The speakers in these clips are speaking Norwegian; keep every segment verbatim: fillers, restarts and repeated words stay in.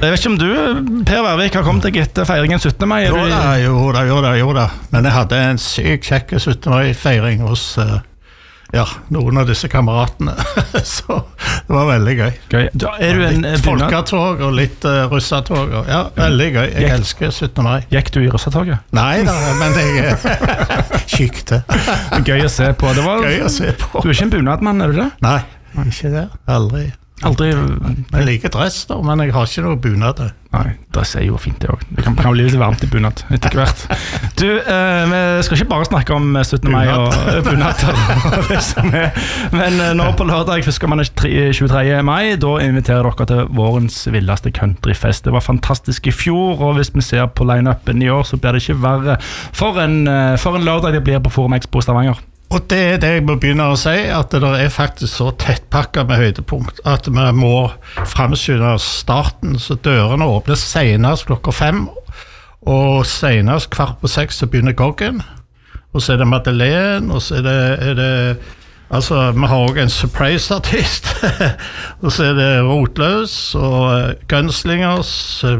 Jeg vet ikke om du, Per Værvik, har kommet deg etter feiringen syttende mai? Jo da, jo da, jo da, jo da. Men jeg hadde en syk kjekke syttende mai-feiring hos uh, ja, noen av disse kameratene. Så det var veldig gøy. Gøy. Da, er du en litt folketog og litt uh, russatog. Og, ja, veldig gøy. Jeg Gikk, elsker syttende mai. Gikk du i russatoget? Nei da, men jeg kikte. Gøy å se på. Det var, gøy å se på. Du er ikke en bunadmann, er du det? Nei, ikke det. Aldri. Aldri. Jeg liker dress da, men jeg har ikke noe bunad. Nei, dress er jo fint det også. Det kan, kan bli litt varmt i bunad etter hvert. Du, eh, vi skal ikke bare snakke om syttende mai og bunad, men nå på lørdag, først skal man tjuetre mai, da inviterer dere til vårens villeste countryfest. Det var fantastisk i fjor, og hvis vi ser på line-upen i år, så blir det ikke verre for en, for en lørdag det blir på Forum Expo Stavanger. Og det er det jeg må begynne å si, at det er faktisk så tettpakket med høydepunkt, at vi må fremskynde starten, så dørene åpner senest klokka fem, og senest kvart på seks så begynner goggen, og så er det Madeleine, og så er det, er det altså, vi har også en surprise-artist, og så er det Rotløs, og Gunslingers,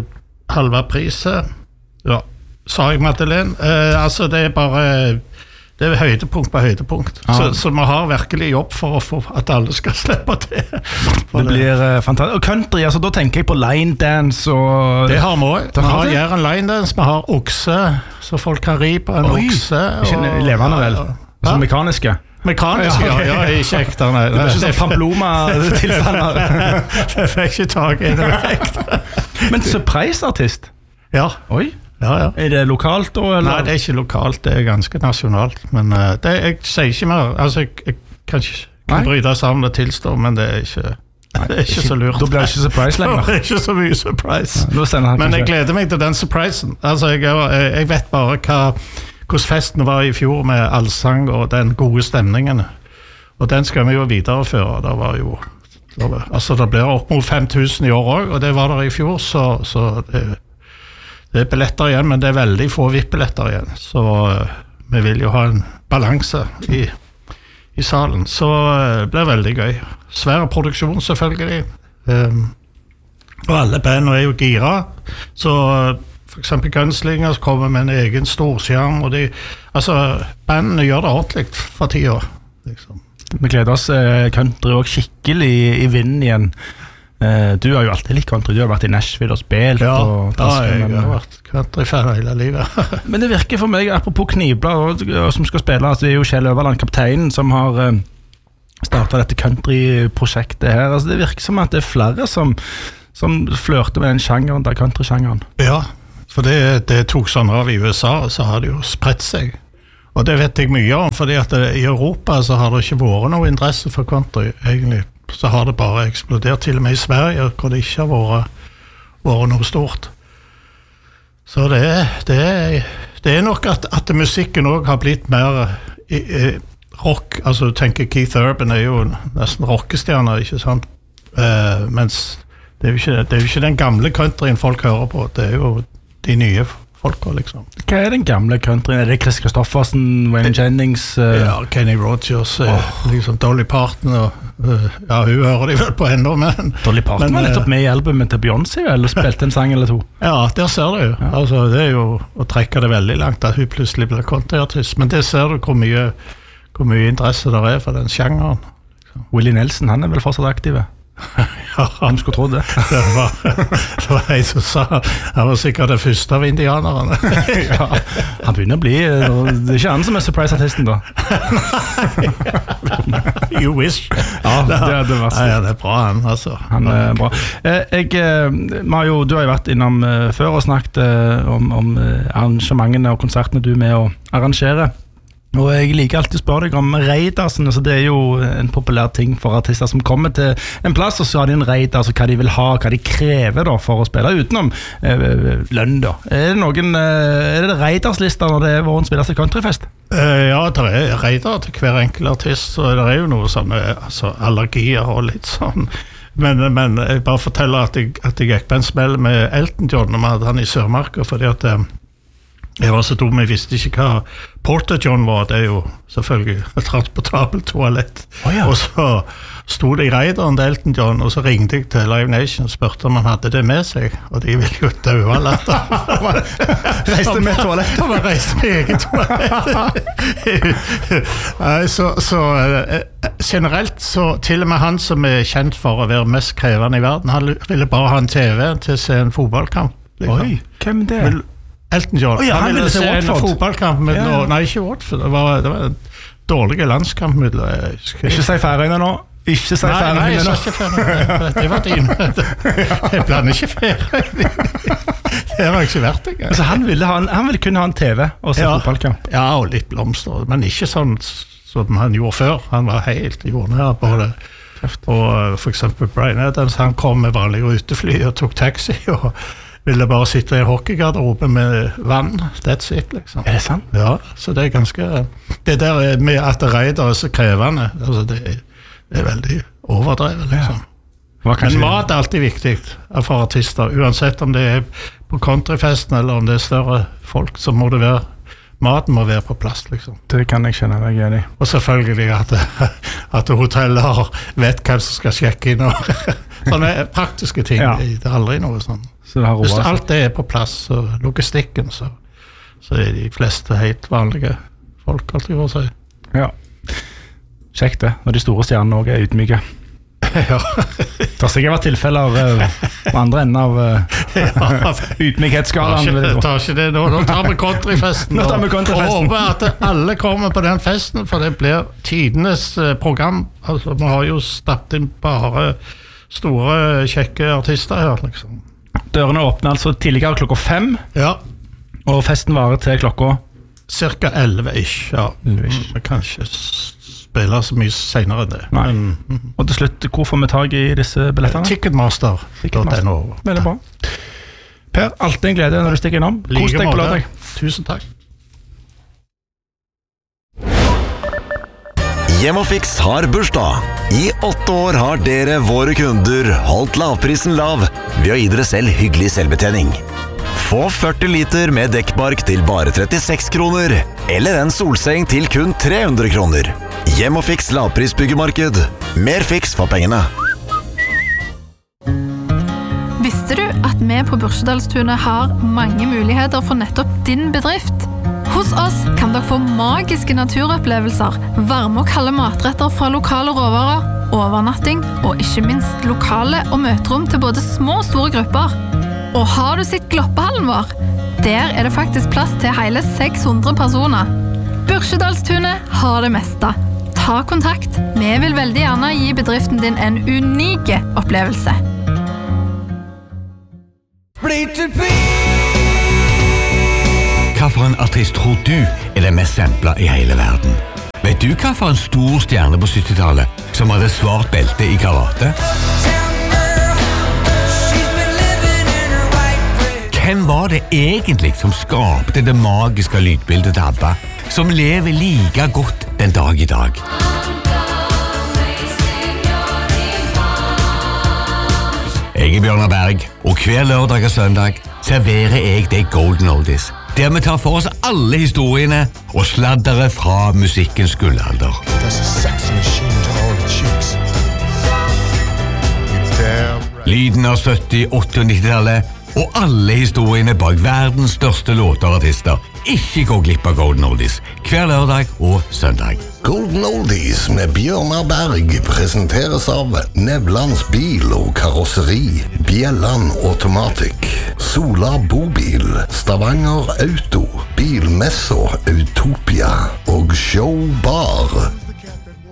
halve priset, ja, sa jeg Madeleine, eh, altså det er bare... Det er høydepunkt på høydepunkt. Ja. Så, så vi har virkelig jobb for å få at alle skal slippe til. Det blir uh, fantastisk. Og country, altså, da tenker jeg på line dance og... Det har vi også. Vi har gjør en line dance, vi har okse, så folk kan ri på en Oi. okse. Ikke og, levende vel? Altså mekaniske? Mekaniske, ja. ja, ja ikke ekte. Nei. Det er ikke sånn Pamploma-tilstander. Det fikk ikke tak i det. Men surprise-artist? Ja. Oi. Ja, ja. Er det lokalt da? Eller? Nei, det er ikke lokalt, det er ganske nasjonalt. Men uh, det, jeg sier ikke mer, altså jeg, jeg kan ikke kan bryte sammen og tilstå, men det er ikke, det er ikke så lurt. Da blir det ikke surprise lenger. Det er ikke så mye surprise. Ja, men jeg gleder meg til den surprisen. Altså, jeg, jeg, jeg vet bare hva, hvordan festen var i fjor med allsang og den gode stemningen. Og den skal vi jo videreføre. Det var jo, det var, altså det blir opp mot fem tusen i år også, og det var der i fjor, så, så det Det er billetter igjen, men det er veldig få V I P-billetter igjen. Så uh, vi vil jo ha en balanse i, i salen. Så uh, det blir veldig gøy. Svær produksjon, selvfølgelig. Um, og alle bandene er jo gira. Så uh, for eksempel Gunslingers kommer med en egen storskjerm. Og de, altså, bandene gjør det ordentlig for tida. Liksom. Vi gleder oss uh, country og skikkelig i, i vinden igjen. Du har jo alltid litt country, du har vært i Nashville og spilt. Ja, og ja jeg har vært country-fan hele livet. Men det virker for meg, apropos Knivblad som skal spille, altså det er jo Kjell Øverland, kapteinen, som har uh, startet dette country-prosjektet her. Altså det virker som at det er flere som, som flørter med den sjangeren, der country-sjangeren. Ja, for det, det tok sånn av i U S A, så har det jo spredt seg. Og det vet jeg mye om, fordi at det, i Europa så har det ikke vært noe interesse for country, egentlig. Så har det bare eksplodert, til og med i Sverige, hvor det ikke har vært, vært noe stort. Så det er, det er, det er nok at, at musikken også har blitt mer i, i, rock. Altså du tenker Keith Urban er jo nesten rockestjerner, ikke sant? Uh, mens det er, jo ikke, det er jo ikke den gamle countryen folk hører på, det er jo de nye folka, liksom. Hva er den gamle countryen? Er det Chris Kristoffersen, Wayne Jennings? Uh... Ja, Kenny Rogers, uh, oh. liksom Dolly Parton og ja, hun hører de vel på enda, men... Dolly Parton men, var nettopp med i albumet til Beyoncé, eller spilte en sang eller to. Ja, der ser du jo. Ja. Altså, det er jo å trekke det veldig langt, at hun plutselig blir countryartist. Men det ser du hvor mye, hvor mye interesse der er for den sjangeren. Liksom. Willie Nelson, han er vel fortsatt aktiv? Ja, han skulle tro det. Det var, det var en som sa, han var sikkert det første av indianerne. Ja, han begynner å bli, det er ikke han som er surprise-artisten da. You wish. Ja, det er det verste. Ja, det er bra han, altså. Han er bra. Jeg, Mario, du har jo vært innom før og snakket om, om arrangementene og konsertene du er med å arrangere. Og jeg liker alltid å spørre deg om raidersen, altså det er jo en populær ting for artister som kommer til en plass, og så har de en raider, altså hva de vil ha, hva de krever da for å spille utenom eh, lønn da. Er det noen, eh, er det raiderslister når det er vårens villeste countryfest? Uh, ja, det er raider til hver enkelt artist, så det er jo noe sånne altså, allergier og litt sånn. Men, men jeg bare forteller at jeg, at jeg gikk på en smell med Elton John, og vi hadde han i Sørmarka, fordi at jeg var så dum, jeg visste ikke hva Porter John var. Det er jo selvfølgelig et transportabelt toalett. Oh, ja. Og så, sto det i Raideren til Elton John, og så ringte jeg til Live Nation og spurte om han hadde det med seg, og de ville jo døde latter. Reiste med toalett. Han reiste med eget toalett. så, så generelt, så til og med han som er kjent for å være mest krevende i verden, han ville bare ha en T V til å se en fotballkamp. Liksom. Oi, hvem det? Elton John. Oh, ja, han, han ville se en fotballkamp med, ja. Nei, ikke Watford, det var, det var en dårlig landskamp. Ikke si Færøyene nå. Ikke si Færøyene nå. Nei, jeg sa ikke Færøyene. Det var din. Jeg blander ikke Færøyene. Det var ikke verdt det. Altså, han, ville ha en, han ville kunne ha en T V og se ja. fotballkamp. Ja, og litt blomster, men ikke sånn som han gjorde før. Han var helt jordnær på det. Og for eksempel Brian Adams, han kom med vanlig rutefly og tok taxi og ville bare sitte i hockeygarderobe med vann, that's it, liksom. Er det sant? Ja, så det er ganske, det der med at Raider er så krevende, altså det, er, det er veldig overdrevet, liksom. Ja. Men mat er alltid viktig for artister, uansett om det er på countryfesten eller om det er større folk, så må det være, maten må være på plass, liksom. Det kan jeg kjenne meg enig. Og selvfølgelig at, at hoteller vet hvem som skal sjekke inn, og sånne praktiske ting, ja. Det er aldri noe sånn. Så hvis alt det er på plass, og logistikken, så, så er de fleste helt vanlige folk, alltid for å si. Ja, kjekt det, når de store stjernene også er ydmyke. Ja. Det har sikkert vært tilfeller uh, på andre enden av uh, ja. ydmykhetsskalaen. Ta ikke, ta ikke det nå, nå tar vi countryfesten, nå tar vi countryfesten. Og håper at alle kommer på den festen, for det blir tidenes uh, program. Altså, vi har jo stappet inn bare store, kjekke artister her, liksom. Dørene åpner altså tidligere klokka fem, ja. Og festen varer til klokka cirka elleve ish, ja. Vi kan ikke spille så mye senere enn det. Men, og til slutt, hvor får vi tag i disse billettene? Ticketmaster. Ticketmaster. Veldig bra. Per, alltid en glede når du stikker innom. Kos deg på lørdag. Tusen takk. Hjemmefix har bursdag. I åtte år har dere, våre kunder, holdt lavprisen lav ved å gi dere selv hyggelig selvbetjening. Få førti liter med dekkbark til bare trettiseks kroner, eller en solseng til kun tre hundre kroner. Hjemmefix lavprisbyggemarked. Mer fiks for pengene. Visste du at vi på Børsedalstunet har mange muligheter for nettopp din bedrift? Hos oss kan dere få magiske naturopplevelser, varme og kalde matretter fra lokale råvarer, overnatting og ikke minst lokale og møterom til både små og store grupper. Og har du sett Gloppehallen vår? Der er det faktisk plass til hele seks hundre personer. Børsedalstunet har det meste. Ta kontakt. Vi vil veldig gjerne gi bedriften din en unik opplevelse. Hva for en artist tror du er det mest samplet i hele verden? Vet du hva for en stor stjerne på syttitallet som hadde svart belte i karate? Hvem var det egentlig som skapte det magiske lydbildet til ABBA, som lever like godt den dag i dag? Jeg er Bjørnar Berg, og hver lørdag og søndag serverer jeg deg Golden Oldies, der vi tar for oss alle historiene og sladdere fra musikkens gullalder. Lyden av sytti, åtti og nittitallet, og alle historiene bak verdens største låter og artister. Ikke gå glipp av Golden Oldies, hver lørdag og søndag. Golden Oldies med Bjørnar Berg presenteres av Nevlands bil og karosseri, Bjelland Automatic, Sola Bobil, Stavanger Auto, Bilmesso Utopia og Show Bar.